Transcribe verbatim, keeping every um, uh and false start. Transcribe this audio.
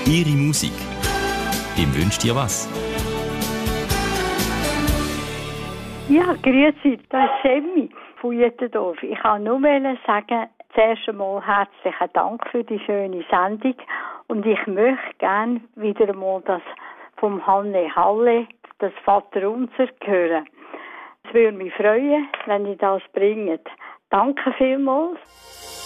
Ihre Musik. Wem wünscht ihr was? Ja, grüezi, das ist Emmi von Uetendorf. Ich kann nur sagen, zuerst einmal herzlichen Dank für die schöne Sendung. Und ich möchte gerne wieder einmal das vom Hanne Halle, das Vaterunser, hören. Es würde mich freuen, wenn ihr das bringt. Danke vielmals.